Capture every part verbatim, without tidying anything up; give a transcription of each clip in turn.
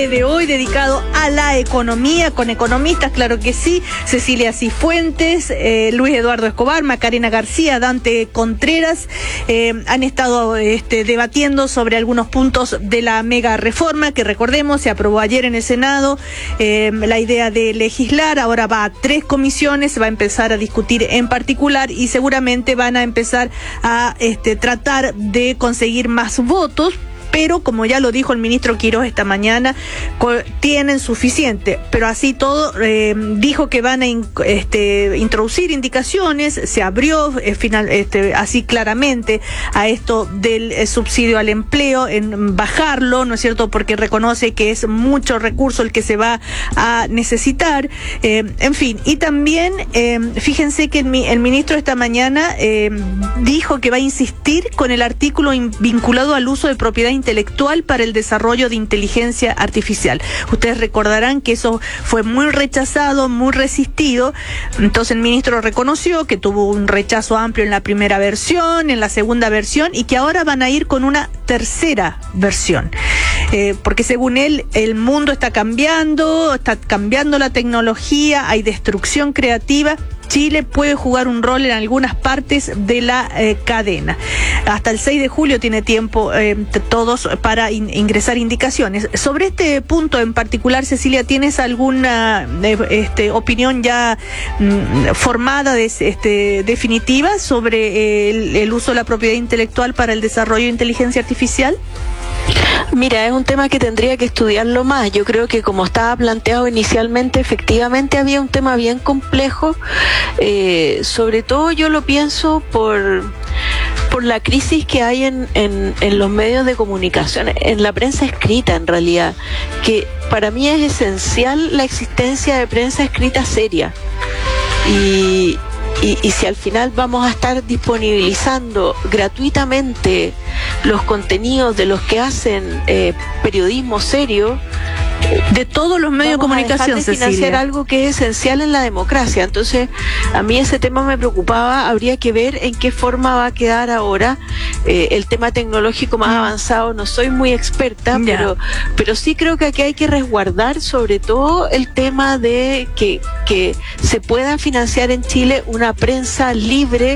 debate de hoy dedicado a la economía, con economistas, claro que sí, Cecilia Cifuentes, eh, Luis Eduardo Escobar, Macarena García, Dante Contreras, eh, han estado este, debatiendo sobre algunos puntos de la mega reforma, que recordemos, se aprobó ayer en el Senado, eh, la idea de legislar, ahora va a tres comisiones, se va a empezar a discutir en particular y seguramente van a empezar a este, tratar de conseguir más votos. Pero como ya lo dijo el ministro Quiroz esta mañana, tienen suficiente. Pero así todo, eh, dijo que van a in, este, introducir indicaciones, se abrió eh, final, este, así claramente a esto del eh, subsidio al empleo, en bajarlo, ¿no es cierto? Porque reconoce que es mucho recurso el que se va a necesitar. Eh, en fin, y también, eh, fíjense que el, el ministro esta mañana eh, dijo que va a insistir con el artículo in, vinculado al uso de propiedad intelectual para el desarrollo de inteligencia artificial. Ustedes recordarán que eso fue muy rechazado, muy resistido. Entonces el ministro reconoció que tuvo un rechazo amplio en la primera versión, en la segunda versión, y que ahora van a ir con una tercera versión. Eh, porque según él, el mundo está cambiando, está cambiando la tecnología, hay destrucción creativa. Chile puede jugar un rol en algunas partes de la eh, cadena. Hasta el seis de julio tiene tiempo eh, todos para in, ingresar indicaciones. Sobre este punto en particular, Cecilia, ¿tienes alguna eh, este, opinión ya mm, formada, de, este, definitiva sobre el, el uso de la propiedad intelectual para el desarrollo de inteligencia artificial? Mira, es un tema que tendría que estudiarlo más. Yo creo que como estaba planteado inicialmente, efectivamente había un tema bien complejo. Eh, sobre todo yo lo pienso por, por la crisis que hay en, en, en los medios de comunicación, en la prensa escrita en realidad, que para mí es esencial la existencia de prensa escrita seria. Y... Y, y si al final vamos a estar disponibilizando gratuitamente los contenidos de los que hacen eh, periodismo serio, de todos los medios de comunicación, de financiar Cecilia, algo que es esencial en la democracia. Entonces, a mí ese tema me preocupaba. Habría que ver en qué forma va a quedar ahora eh, el tema tecnológico más avanzado. No soy muy experta, yeah. pero pero sí creo que aquí hay que resguardar sobre todo el tema de que, que se pueda financiar en Chile una prensa libre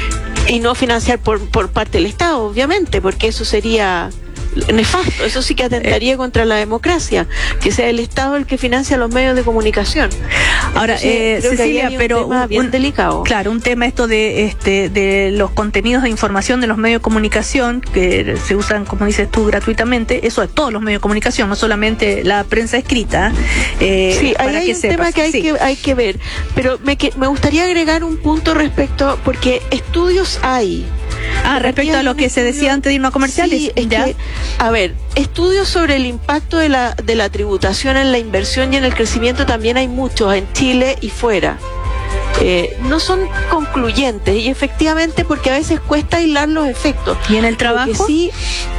y no financiar por, por parte del Estado, obviamente, porque eso sería nefasto. Eso sí que atentaría contra la democracia, que sea el Estado el que financia los medios de comunicación. Ahora, eh, Cecilia, pero un tema bien un, delicado. Claro, un tema esto de este de los contenidos de información de los medios de comunicación que se usan, como dices tú, gratuitamente. Eso es todos los medios de comunicación, no solamente la prensa escrita. Eh, sí, ahí para hay que un sepas. tema que hay, sí. que hay que ver, pero me, que, me gustaría agregar un punto respecto, porque estudios hay. Ah, respecto a lo que se decía antes de irnos a comerciales. Sí, es ¿ya? que, a ver, estudios sobre el impacto de la, de la tributación en la inversión y en el crecimiento también hay muchos en Chile y fuera. Eh, no son concluyentes y efectivamente porque a veces cuesta aislar los efectos. ¿Y en el trabajo? Sí.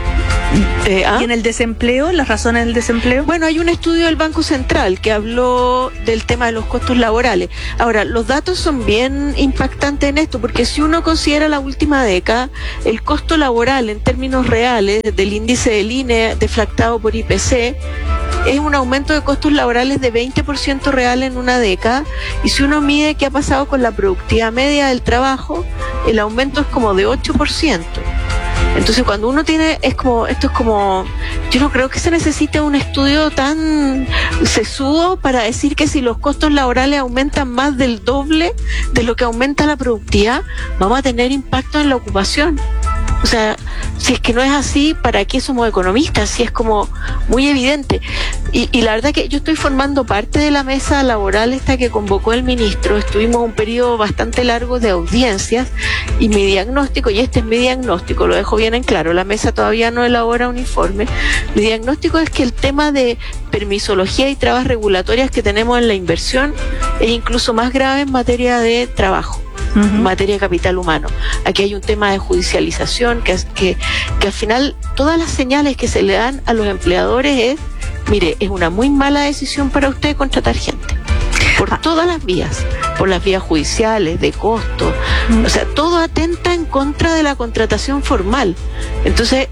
Eh, ¿ah? ¿Y en el desempleo? ¿Las razones del desempleo? Bueno, hay un estudio del Banco Central que habló del tema de los costos laborales. Ahora, los datos son bien impactantes en esto, porque si uno considera la última década, el costo laboral en términos reales del índice del I N E deflactado por I P C es un aumento de costos laborales de veinte por ciento real en una década, y si uno mide qué ha pasado con la productividad media del trabajo, el aumento es como de ocho por ciento. Entonces cuando uno tiene, es como, esto es como, yo no creo que se necesite un estudio tan sesudo para decir que si los costos laborales aumentan más del doble de lo que aumenta la productividad, vamos a tener impacto en la ocupación. O sea, si es que no es así, ¿para qué somos economistas? Si es como muy evidente. Y, y la verdad que yo estoy formando parte de la mesa laboral esta que convocó el ministro. Estuvimos un periodo bastante largo de audiencias y mi diagnóstico, y este es mi diagnóstico, lo dejo bien en claro, la mesa todavía no elabora un informe. Mi diagnóstico es que el tema de permisología y trabas regulatorias que tenemos en la inversión es incluso más grave en materia de trabajo. Uh-huh. En materia de capital humano. Aquí hay un tema de judicialización que, que, que al final todas las señales que se le dan a los empleadores es, mire, es una muy mala decisión para usted contratar gente. Por todas las vías, por las vías judiciales, de costo, uh-huh. O sea, todo atenta en contra de la contratación formal. Entonces,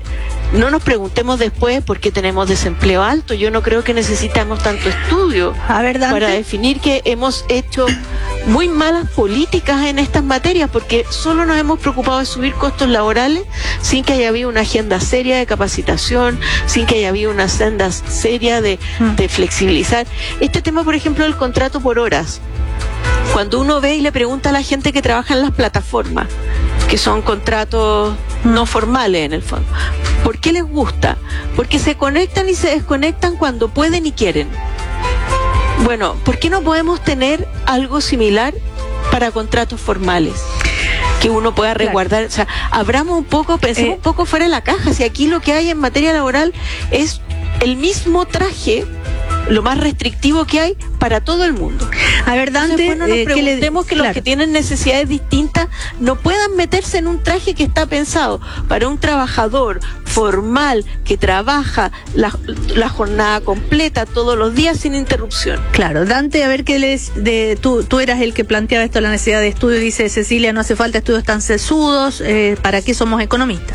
no nos preguntemos después por qué tenemos desempleo alto. Yo no creo que necesitamos tanto estudio A ver, Dante. para definir que hemos hecho muy malas políticas en estas materias, porque solo nos hemos preocupado de subir costos laborales sin que haya habido una agenda seria de capacitación, sin que haya habido una agenda seria de, Mm. de flexibilizar. Este tema, por ejemplo, del contrato por horas. Cuando uno ve y le pregunta a la gente que trabaja en las plataformas, que son contratos no formales en el fondo, ¿por qué les gusta? Porque se conectan y se desconectan cuando pueden y quieren. Bueno, ¿por qué no podemos tener algo similar para contratos formales? Que uno pueda resguardar, o sea, abramos un poco, pensemos Eh, un poco fuera de la caja. Si aquí lo que hay en materia laboral es el mismo traje, lo más restrictivo que hay para todo el mundo. A ver, Dante, Entonces, bueno, nos eh, ¿qué le- preguntemos que los claro. que tienen necesidades distintas no puedan meterse en un traje que está pensado para un trabajador formal que trabaja la, la jornada completa todos los días sin interrupción. Claro, Dante, a ver qué les de tú tú eras el que planteaba esto, la necesidad de estudio. Dice Cecilia, no hace falta estudios tan sesudos, eh, ¿para qué somos economistas?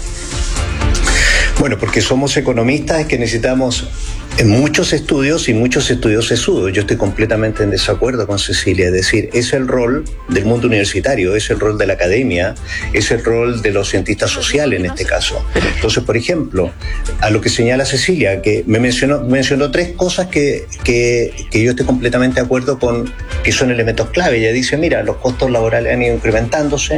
Bueno, porque somos economistas es que necesitamos muchos estudios y muchos estudios sesudos. Yo estoy completamente en desacuerdo con Cecilia. Es decir, es el rol del mundo universitario, es el rol de la academia, es el rol de los cientistas sociales en este caso. Entonces, por ejemplo, a lo que señala Cecilia, que me mencionó, mencionó tres cosas que, que, que yo estoy completamente de acuerdo con, que son elementos clave. Ella dice, mira, los costos laborales han ido incrementándose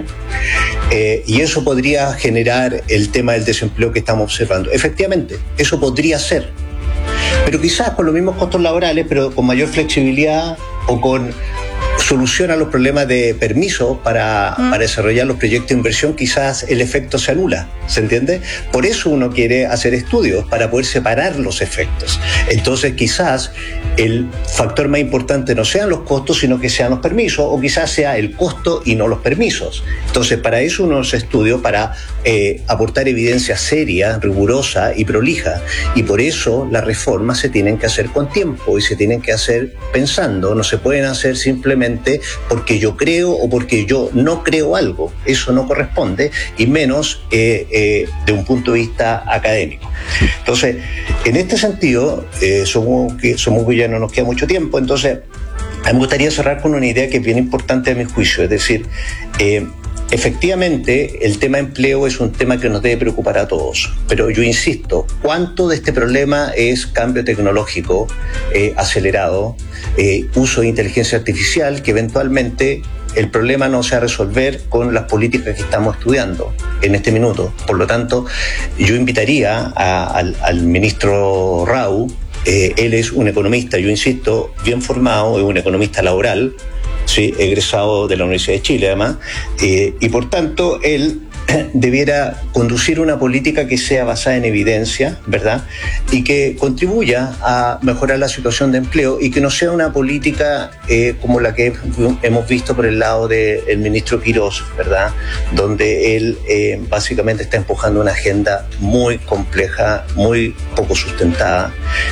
eh, y eso podría generar el tema del desempleo que estamos observando. Efectivamente, eso podría ser. Pero quizás con los mismos costos laborales, pero con mayor flexibilidad o con solución a los problemas de permiso para, mm. para desarrollar los proyectos de inversión, quizás el efecto se anula, ¿se entiende? Por eso uno quiere hacer estudios, para poder separar los efectos. Entonces quizás el factor más importante no sean los costos, sino que sean los permisos, o quizás sea el costo y no los permisos. Entonces para eso uno hace estudios, para eh, aportar evidencia seria, rigurosa y prolija. Y por eso las reformas se tienen que hacer con tiempo y se tienen que hacer pensando, no se pueden hacer simplemente porque yo creo o porque yo no creo algo. Eso no corresponde, y menos eh, eh, de un punto de vista académico. Entonces, en este sentido, eh, somos que somos que ya no nos queda mucho tiempo, entonces a mí me gustaría cerrar con una idea que es bien importante a mi juicio, es decir, eh, efectivamente, el tema empleo es un tema que nos debe preocupar a todos, pero yo insisto, ¿cuánto de este problema es cambio tecnológico eh, acelerado, eh, uso de inteligencia artificial, que eventualmente el problema no se va a resolver con las políticas que estamos estudiando en este minuto? Por lo tanto, yo invitaría a, al, al ministro Rau. Eh, él es un economista, yo insisto, bien formado, es un economista laboral, sí, egresado de la Universidad de Chile además, eh, y por tanto él debiera conducir una política que sea basada en evidencia, ¿verdad? Y que contribuya a mejorar la situación de empleo, y que no sea una política eh, como la que hemos visto por el lado del ministro Quirós, ¿verdad? Donde él eh, básicamente está empujando una agenda muy compleja, muy poco sustentada,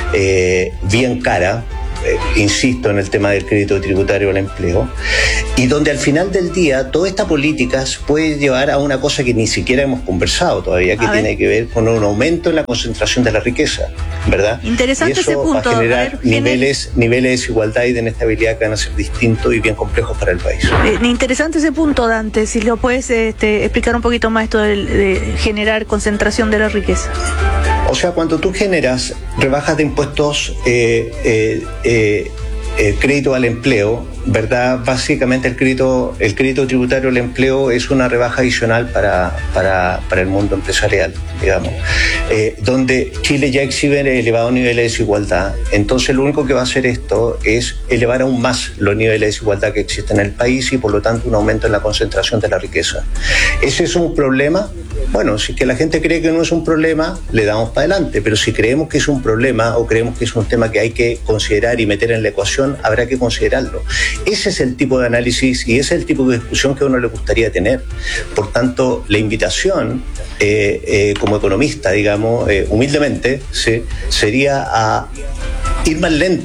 eh, bien cara. Eh, insisto en el tema del crédito tributario al empleo, y donde al final del día toda esta política puede llevar a una cosa que ni siquiera hemos conversado todavía, que tiene que ver con un aumento en la concentración de la riqueza, ¿verdad? Interesante y eso ese punto. va a generar a ver, niveles, niveles de desigualdad y de inestabilidad que van a ser distintos y bien complejos para el país. Eh, interesante ese punto, Dante, si lo puedes este, explicar un poquito más, esto de, de generar concentración de la riqueza. O sea, cuando tú generas rebajas de impuestos, eh, eh, eh, el crédito al empleo, ¿verdad? Básicamente el crédito, el crédito tributario al empleo es una rebaja adicional para, para, para el mundo empresarial, digamos, eh, donde Chile ya exhibe elevados niveles de desigualdad. Entonces lo único que va a hacer esto es elevar aún más los niveles de desigualdad que existen en el país, y por lo tanto un aumento en la concentración de la riqueza. ¿Ese es un problema? Bueno, si que la gente cree que no es un problema, le damos para adelante, pero si creemos que es un problema o creemos que es un tema que hay que considerar y meter en la ecuación, habrá que considerarlo. Ese es el tipo de análisis y ese es el tipo de discusión que a uno le gustaría tener. Por tanto, la invitación eh, eh, como economista, digamos, eh, humildemente, ¿sí?, sería a ir más lento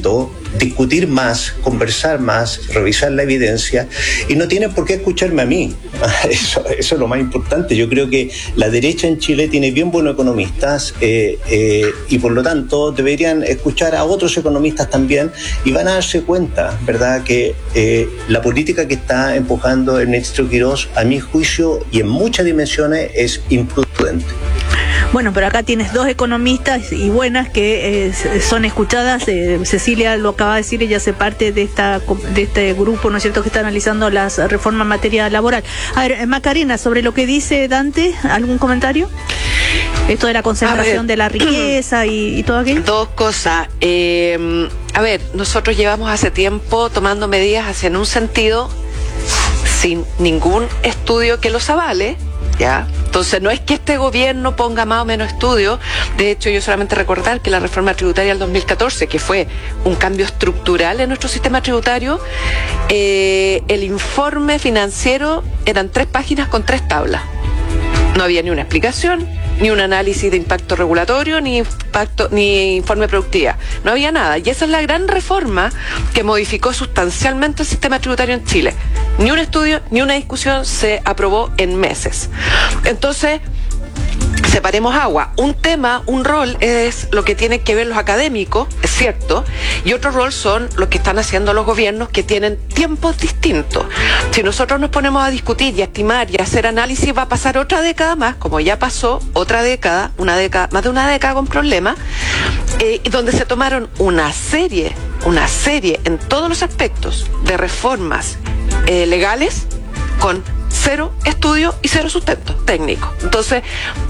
discutir más, conversar más, revisar la evidencia, y no tienen por qué escucharme a mí. Eso, eso es lo más importante. Yo creo que la derecha en Chile tiene bien buenos economistas eh, eh, y por lo tanto deberían escuchar a otros economistas también, y van a darse cuenta, ¿verdad?, que eh, la política que está empujando el ministro Quirós, a mi juicio y en muchas dimensiones, es imprudente. Bueno, pero acá tienes dos economistas y buenas que eh, son escuchadas. Eh, Cecilia lo acaba de decir, ella hace parte de esta de este grupo, ¿no es cierto?, que está analizando las reformas en materia laboral. A ver, Macarena, sobre lo que dice Dante, ¿algún comentario? Esto de la concentración de la riqueza y, y todo aquello. Dos cosas. Eh, a ver, nosotros llevamos hace tiempo tomando medidas hacia en un sentido sin ningún estudio que los avale. ¿Ya? Entonces, no es que este gobierno ponga más o menos estudios. De hecho, yo solamente recordar que la reforma tributaria del dos mil catorce, que fue un cambio estructural en nuestro sistema tributario, eh, el informe financiero eran tres páginas con tres tablas. No había ni una explicación, ni un análisis de impacto regulatorio, ni impacto, ni informe de productividad. No había nada. Y esa es la gran reforma que modificó sustancialmente el sistema tributario en Chile. Ni un estudio, ni una discusión, se aprobó en meses. Entonces, separemos agua. Un tema, un rol es lo que tienen que ver los académicos, es cierto, y otro rol son los que están haciendo los gobiernos, que tienen tiempos distintos. Si nosotros nos ponemos a discutir y a estimar y a hacer análisis, va a pasar otra década más, como ya pasó otra década, una década, más de una década con problemas, eh, donde se tomaron una serie, una serie en todos los aspectos de reformas eh, legales con cero estudio y cero sustento técnico. Entonces,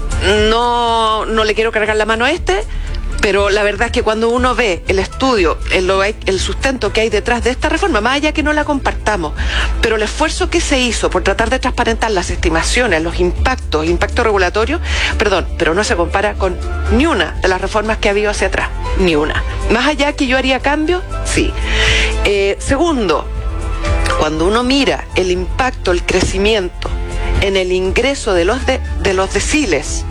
no, no le quiero cargar la mano a este, pero la verdad es que cuando uno ve el estudio, el, el sustento que hay detrás de esta reforma, más allá que no la compartamos, pero el esfuerzo que se hizo por tratar de transparentar las estimaciones, los impactos, el impacto regulatorio, perdón, pero no se compara con ni una de las reformas que ha habido hacia atrás, ni una. Más allá que yo haría cambio, sí. Eh, segundo, cuando uno mira el impacto, el crecimiento en el ingreso de los, de, de los deciles,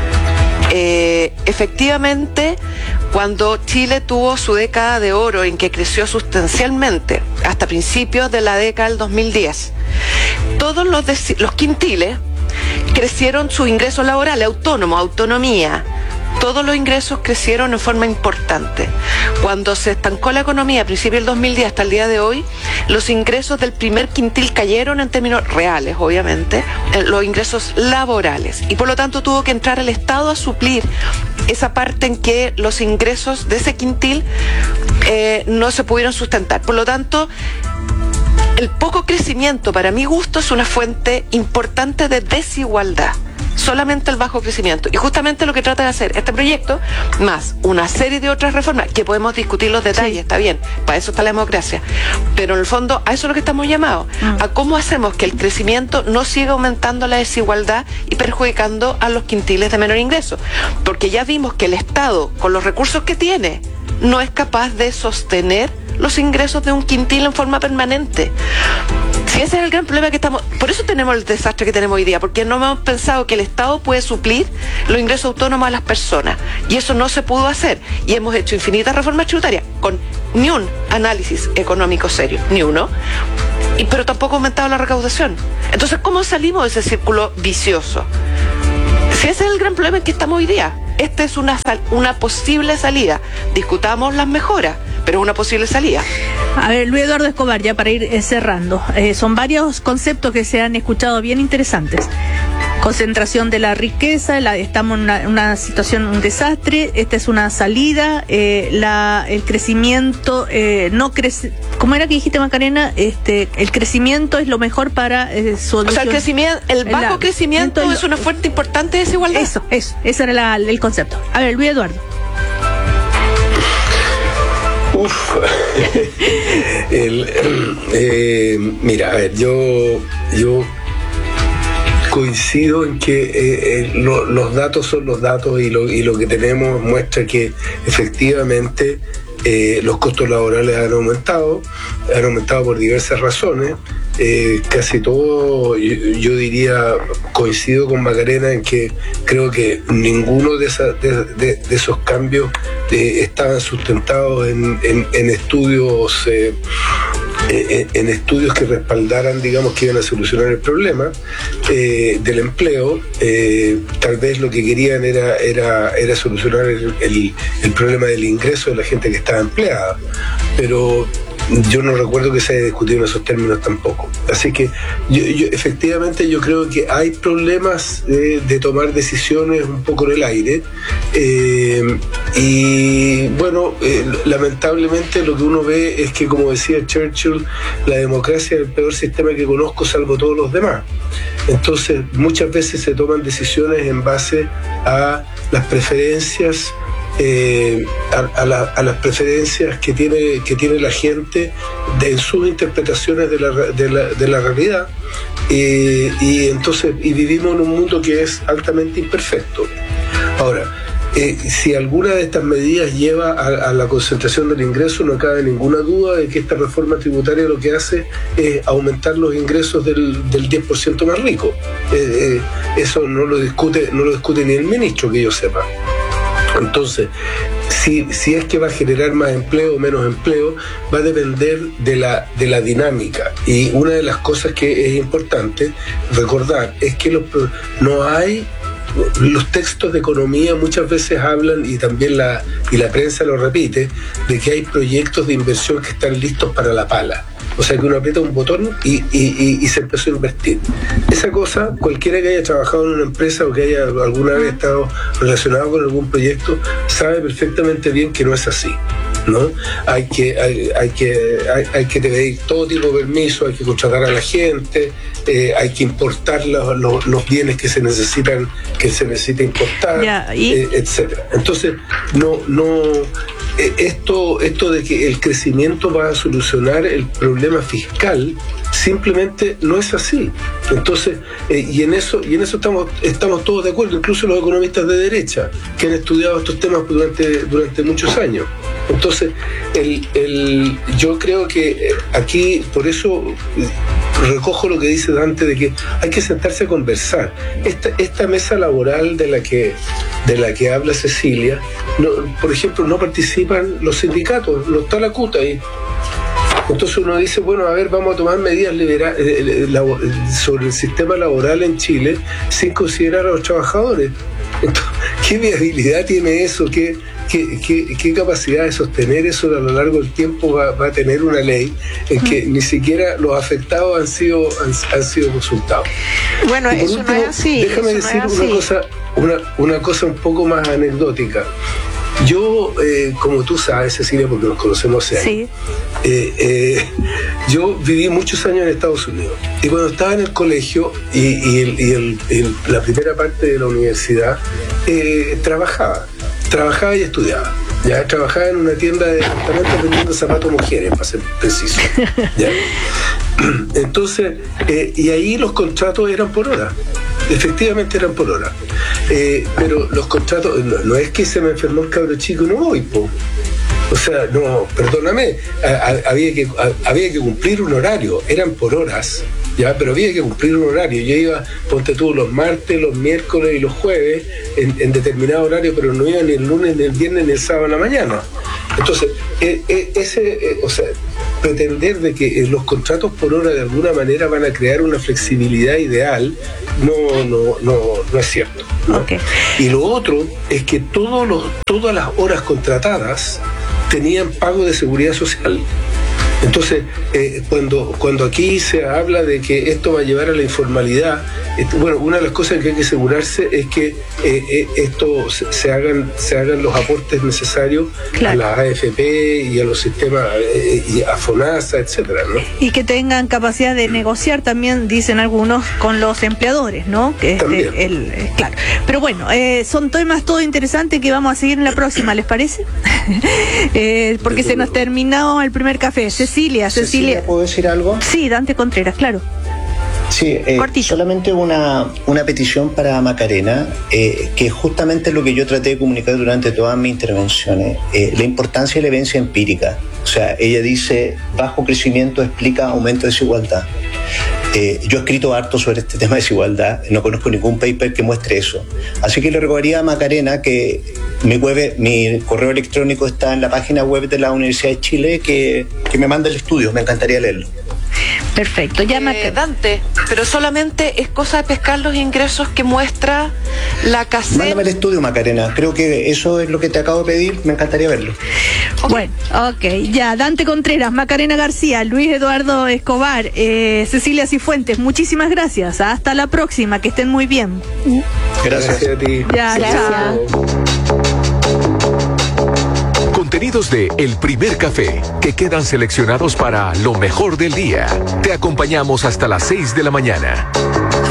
eh, efectivamente, cuando Chile tuvo su década de oro en que creció sustancialmente, hasta principios de la década del dos mil diez, todos los, deci- los quintiles crecieron sus ingresos laborales, autónomos, autonomía. Todos los ingresos crecieron en forma importante. Cuando se estancó la economía a principios del dos mil diez hasta el día de hoy, los ingresos del primer quintil cayeron en términos reales, obviamente, los ingresos laborales. Y por lo tanto tuvo que entrar el Estado a suplir esa parte en que los ingresos de ese quintil eh, no se pudieron sustentar. Por lo tanto, el poco crecimiento, para mi gusto, es una fuente importante de desigualdad. Solamente el bajo crecimiento. Y justamente lo que trata de hacer este proyecto, más una serie de otras reformas, que podemos discutir los detalles, sí, está bien, para eso está la democracia, pero en el fondo a eso es lo que estamos llamados, mm. a cómo hacemos que el crecimiento no siga aumentando la desigualdad y perjudicando a los quintiles de menor ingreso. Porque ya vimos que el Estado, con los recursos que tiene, no es capaz de sostener los ingresos de un quintil en forma permanente. Si ese es el gran problema que estamos... Por eso tenemos el desastre que tenemos hoy día, porque no hemos pensado que el Estado puede suplir los ingresos autónomos a las personas. Y eso no se pudo hacer. Y hemos hecho infinitas reformas tributarias con ni un análisis económico serio, ni uno. Y, pero tampoco ha aumentado la recaudación. Entonces, ¿cómo salimos de ese círculo vicioso? Si ese es el gran problema en que estamos hoy día. Esta es una, sal, una posible salida. Discutamos las mejoras, pero es una posible salida. A ver, Luis Eduardo Escobar, ya para ir eh, cerrando. Eh, son varios conceptos que se han escuchado bien interesantes. Concentración de la riqueza, la, estamos en una, una situación, un desastre, esta es una salida, eh, la, el crecimiento, eh, no crece, ¿cómo era que dijiste, Macarena? Este, el crecimiento es lo mejor para eh, solución. O sea, el crecimiento, el bajo la, crecimiento es una fuente importante de desigualdad. Eso, eso, ese era la, el concepto. A ver, Luis Eduardo. Uf, el, eh, mira, a ver, yo, yo coincido en que eh, eh, lo, los datos son los datos y lo, y lo que tenemos muestra que efectivamente eh, los costos laborales han aumentado, han aumentado por diversas razones. Eh, casi todo, yo, yo diría, coincido con Macarena en que creo que ninguno de, esa, de, de, de esos cambios eh, estaban sustentados en, en, en estudios eh, en, en estudios que respaldaran, digamos, que iban a solucionar el problema eh, del empleo. Eh, tal vez lo que querían era, era, era solucionar el, el, el problema del ingreso de la gente que estaba empleada, pero yo no recuerdo que se haya discutido en esos términos tampoco. Así que yo, yo, efectivamente yo creo que hay problemas de, de tomar decisiones un poco en el aire eh, y bueno, eh, lamentablemente lo que uno ve es que, como decía Churchill, la democracia es el peor sistema que conozco salvo todos los demás. Entonces muchas veces se toman decisiones en base a las preferencias Eh, a, a, la, a las preferencias que tiene, que tiene la gente de, en sus interpretaciones de la, de la, de la realidad eh, y entonces y vivimos en un mundo que es altamente imperfecto. Ahora, eh, si alguna de estas medidas lleva a, a la concentración del ingreso, no cabe ninguna duda de que esta reforma tributaria lo que hace es aumentar los ingresos del, del diez por ciento más rico. Eh, eh, eso no lo discute, no lo discute ni el ministro, que yo sepa. Entonces, si, si es que va a generar más empleo o menos empleo, va a depender de la, de la dinámica. Y una de las cosas que es importante recordar es que los, no hay... Los textos de economía muchas veces hablan, y también la, y la prensa lo repite, de que hay proyectos de inversión que están listos para la pala. O sea, que uno aprieta un botón y, y, y, y se empezó a invertir. Esa cosa, cualquiera que haya trabajado en una empresa o que haya alguna vez estado relacionado con algún proyecto, sabe perfectamente bien que no es así, ¿no? Hay que, hay, hay que, hay, hay que pedir todo tipo de permiso, hay que contratar a la gente, eh, hay que importar los, los, los bienes que se necesitan, que se necesita importar, yeah, y... eh, etcétera. Entonces, no, no, eh, esto, esto de que el crecimiento va a solucionar el problema fiscal simplemente no es así. Entonces, eh, y en eso, y en eso estamos, estamos todos de acuerdo, incluso los economistas de derecha que han estudiado estos temas durante, durante muchos años. Entonces, el, el, yo creo que aquí, por eso recojo lo que dice Dante, de que hay que sentarse a conversar. Esta, esta mesa laboral de la que, de la que habla Cecilia, no, por ejemplo, no participan los sindicatos, no está la CUT ahí. Entonces uno dice, bueno, a ver, vamos a tomar medidas libera- eh, eh, sobre el sistema laboral en Chile sin considerar a los trabajadores. Entonces, ¿qué viabilidad tiene eso? ¿Qué, qué, qué, qué capacidad de sostener eso a lo largo del tiempo va, va a tener una ley en que ni siquiera los afectados han sido, han, han sido consultados? Bueno, eso último, no es así. Déjame eso decir no es una así. cosa, una, una cosa un poco más anecdótica. Yo, eh, como tú sabes, Cecilia, porque nos conocemos hace años, Sí. eh, eh, yo viví muchos años en Estados Unidos. Y cuando estaba en el colegio y, y, el, y el, el, la primera parte de la universidad, eh, trabajaba. Trabajaba y estudiaba. Ya trabajaba en una tienda de departamentos vendiendo zapatos mujeres, para ser preciso. ¿Ya? Entonces, eh, y ahí los contratos eran por hora. Efectivamente eran por hora. Eh, pero los contratos, no, no es que se me enfermó el cabro chico y no voy, po. O sea, no, perdóname, a, a, había, que, a, había que cumplir un horario, eran por horas, ya, pero había que cumplir un horario. Yo iba, ponte tú, los martes, los miércoles y los jueves en, en determinado horario, pero no iba ni el lunes, ni el viernes, ni el sábado en la mañana. Entonces, eh, eh, ese, eh, o sea, pretender de que eh, los contratos por hora de alguna manera van a crear una flexibilidad ideal, no, no, no, no es cierto, ¿no? Okay. Y lo otro es que todos los, todas las horas contratadas tenían pago de seguridad social. Entonces, eh, cuando, cuando aquí se habla de que esto va a llevar a la informalidad, esto, bueno, una de las cosas que hay que asegurarse es que eh, eh, esto se, se hagan se hagan los aportes necesarios, claro, a la A F P y a los sistemas, eh, y a FONASA, etcétera, ¿no? Y que tengan capacidad de negociar también, dicen algunos, con los empleadores, ¿no? Que este, el, eh, claro. Pero bueno, eh, son temas todo interesantes que vamos a seguir en la próxima, ¿les parece? eh, porque se nos terminó el primer café. Cecilia, Cecilia. Cecilia, ¿puedo decir algo? Sí, Dante Contreras, claro. Sí, eh, solamente una, una petición para Macarena, eh, que es justamente lo que yo traté de comunicar durante todas mis intervenciones, eh, la importancia de la evidencia empírica. O sea, ella dice, bajo crecimiento explica aumento de desigualdad. Eh, yo he escrito harto sobre este tema de desigualdad, no conozco ningún paper que muestre eso. Así que le rogaría a Macarena que mi, web, mi correo electrónico está en la página web de la Universidad de Chile, que, que me mande el estudio, me encantaría leerlo. Perfecto, ya eh, Dante, pero solamente es cosa de pescar los ingresos que muestra la C A C E M. Mándame el estudio, Macarena, creo que eso es lo que te acabo de pedir, me encantaría verlo. Okay. Bueno, ok, ya, Dante Contreras, Macarena García, Luis Eduardo Escobar, eh, Cecilia Cifuentes, muchísimas gracias, hasta la próxima, que estén muy bien. Gracias, gracias a ti. Ya, chao. Contenidos de El Primer Café, que quedan seleccionados para lo mejor del día. Te acompañamos hasta las seis de la mañana.